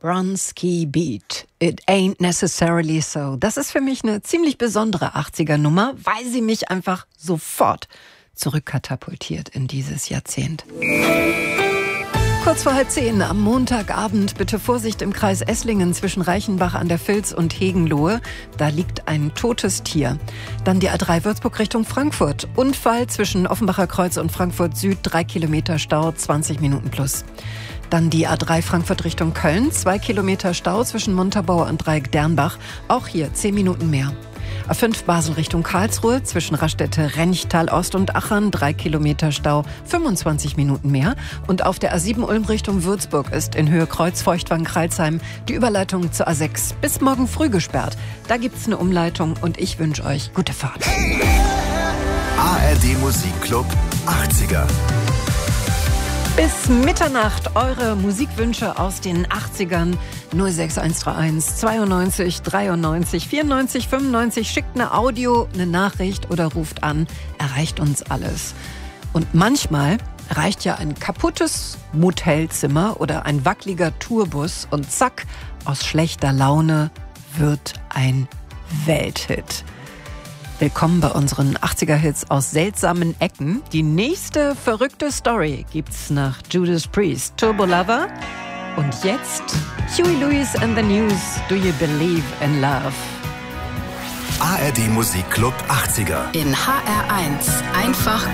Bronski Beat, It Ain't Necessarily So. Das ist für mich eine ziemlich besondere 80er-Nummer, weil sie mich einfach sofort zurückkatapultiert in dieses Jahrzehnt. Kurz vor 9:30 am Montagabend, bitte Vorsicht im Kreis Esslingen zwischen Reichenbach an der Vils und Hegenlohe. Da liegt ein totes Tier. Dann die A3 Würzburg Richtung Frankfurt. Unfall zwischen Offenbacher Kreuz und Frankfurt Süd, 3 Kilometer Stau, 20 Minuten plus. Dann die A3 Frankfurt Richtung Köln, 2 Kilometer Stau zwischen Montabaur und Dreieck-Dernbach. Auch hier 10 Minuten mehr. A5 Basel Richtung Karlsruhe, zwischen Raststätte, Renchtal Ost und Achern, 3 Kilometer Stau, 25 Minuten mehr. Und auf der A7 Ulm Richtung Würzburg ist in Höhe Kreuz Feuchtwangen-Kralsheim die Überleitung zur A6 bis morgen früh gesperrt. Da gibt's eine Umleitung und ich wünsche euch gute Fahrt. ARD Musikclub 80er. Bis Mitternacht eure Musikwünsche aus den 80ern. 06131 92 93 94 95. Schickt eine Audio, eine Nachricht oder ruft an. Erreicht uns alles. Und manchmal reicht ja ein kaputtes Motelzimmer oder ein wackeliger Tourbus und zack, aus schlechter Laune wird ein Welthit. Willkommen bei unseren 80er-Hits aus seltsamen Ecken. Die nächste verrückte Story gibt's nach Judas Priest, Turbo Lover. Und jetzt Huey Lewis and the News, Do You Believe in Love? ARD Musikclub 80er. In HR1 einfach